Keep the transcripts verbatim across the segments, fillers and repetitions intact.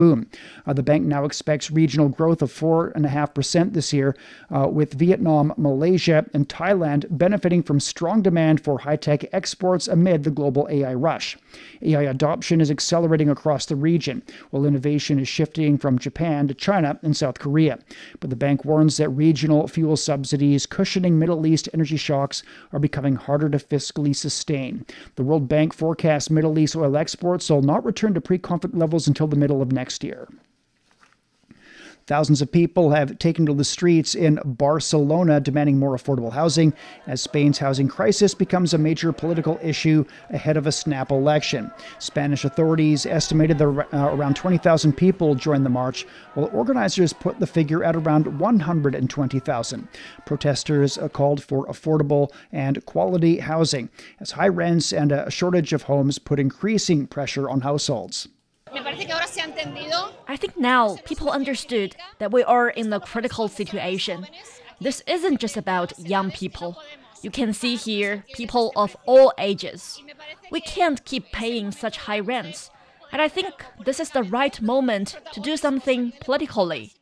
boom. Uh, the bank now expects regional growth of four point five percent this year, uh, with Vietnam, Malaysia, and Thailand benefiting from strong demand for high-tech exports amid the global A I rush. A I adoption is accelerating across the region, while innovation is shifting from Japan to China and South Korea. But the bank warns that regional fuel subsidies cushioning Middle East energy shocks are becoming harder to fiscally sustain. The World Bank forecasts Middle East oil exports will not return to pre-conflict levels until the middle of next year. Thousands of people have taken to the streets in Barcelona demanding more affordable housing as Spain's housing crisis becomes a major political issue ahead of a snap election. Spanish authorities estimated that uh, around twenty thousand people joined the march, while organizers put the figure at around one hundred twenty thousand. Protesters uh, called for affordable and quality housing, as high rents and a shortage of homes put increasing pressure on households. I think now people understood that we are in a critical situation. This isn't just about young people. You can see here people of all ages. We can't keep paying such high rents. And I think this is the right moment to do something politically.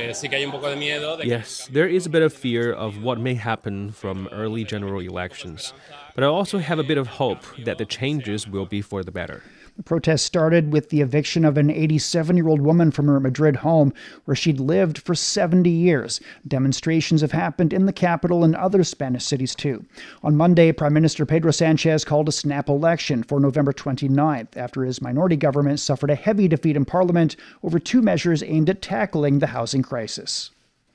Yes, there is a bit of fear of what may happen from early general elections. But I also have a bit of hope that the changes will be for the better. The protest started with the eviction of an eighty-seven-year-old woman from her Madrid home, where she'd lived for seventy years. Demonstrations have happened in the capital and other Spanish cities, too. On Monday, Prime Minister Pedro Sanchez called a snap election for November twenty-ninth, after his minority government suffered a heavy defeat in Parliament over two measures aimed at tackling the housing crisis.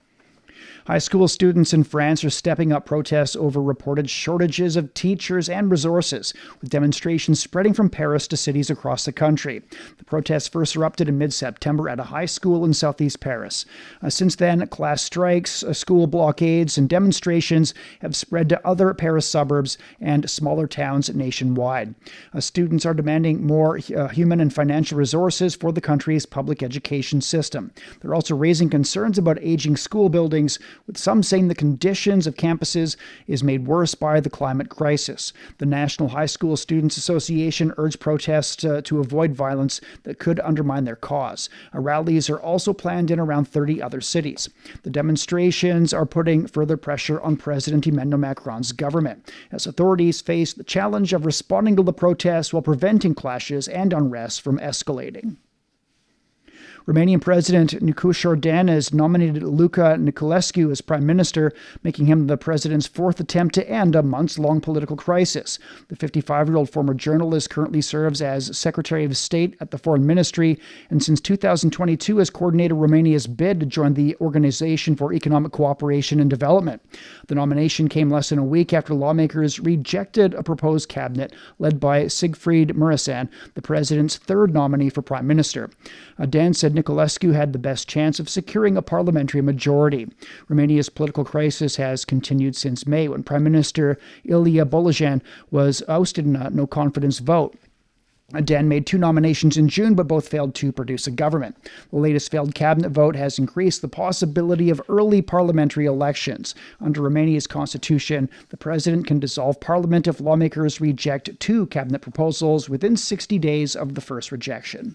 High school students in France are stepping up protests over reported shortages of teachers and resources, with demonstrations spreading from Paris to cities across the country. The protests first erupted in mid-September at a high school in southeast Paris. Uh, since then, class strikes, uh, school blockades, and demonstrations have spread to other Paris suburbs and smaller towns nationwide. Uh, students are demanding more uh, human and financial resources for the country's public education system. They're also raising concerns about aging school buildings, with some saying the conditions of campuses is made worse by the climate crisis. The National High School Students Association urged protests uh, to avoid violence that could undermine their cause. Uh, rallies are also planned in around thirty other cities. The demonstrations are putting further pressure on President Emmanuel Macron's government, as authorities face the challenge of responding to the protests while preventing clashes and unrest from escalating. Romanian President Nicolae Jordan has nominated Luca Niculescu as prime minister, making him the president's fourth attempt to end a months-long political crisis. The fifty-five-year-old former journalist currently serves as Secretary of State at the Foreign Ministry, and since two thousand twenty-two has coordinated Romania's bid to join the Organization for Economic Cooperation and Development. The nomination came less than a week after lawmakers rejected a proposed cabinet led by Siegfried Muresan, the president's third nominee for prime minister. Uh, Dan said Niculescu had the best chance of securing a parliamentary majority. Romania's political crisis has continued since May, when Prime Minister Ilie Bolojan was ousted in a no-confidence vote. Dan made two nominations in June, but both failed to produce a government. The latest failed cabinet vote has increased the possibility of early parliamentary elections. Under Romania's constitution, the president can dissolve parliament if lawmakers reject two cabinet proposals within sixty days of the first rejection.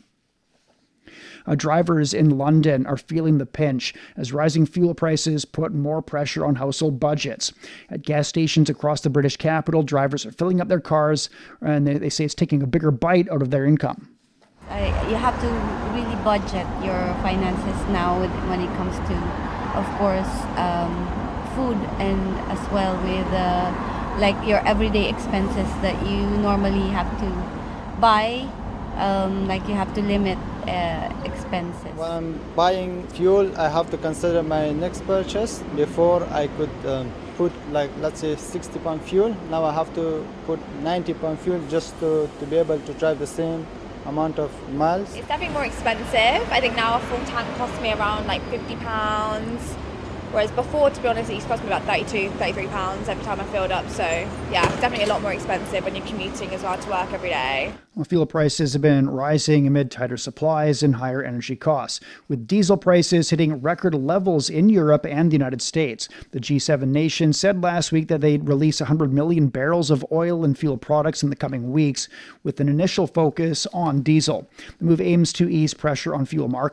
Uh, drivers in London are feeling the pinch as rising fuel prices put more pressure on household budgets. At gas stations across the British capital, drivers are filling up their cars, and they, they say it's taking a bigger bite out of their income. Uh, you have to really budget your finances now with, when it comes to, of course, um, food, and as well with uh, like your everyday expenses that you normally have to buy. Um, like you have to limit uh, expenses. When I'm buying fuel, I have to consider my next purchase. Before I could um, put like, let's say sixty pound fuel. Now I have to put ninety pound fuel just to, to be able to drive the same amount of miles. It's definitely more expensive. I think now a full tank costs me around like fifty pounds. Whereas before, to be honest, it used to cost me about thirty-two, thirty-three pounds every time I filled up. So yeah, it's definitely a lot more expensive when you're commuting as well to work every day. Well, fuel prices have been rising amid tighter supplies and higher energy costs, with diesel prices hitting record levels in Europe and the United States. The G seven nations said last week that they'd release one hundred million barrels of oil and fuel products in the coming weeks, with an initial focus on diesel. The move aims to ease pressure on fuel markets